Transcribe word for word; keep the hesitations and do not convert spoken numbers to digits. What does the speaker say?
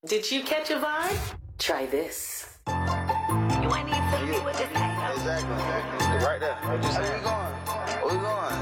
Did you catch a vibe? Try this. You ain't even tell me what this ain't. Exactly, exactly. Right there. Where we going? Where we going?